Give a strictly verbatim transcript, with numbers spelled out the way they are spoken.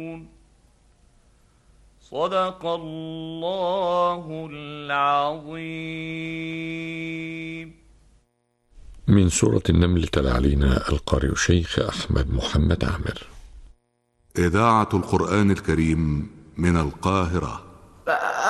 صدق الله العظيم. من سورة النمل تلا علينا القارئ شيخ أحمد محمد عامر. إذاعة القرآن الكريم من القاهرة.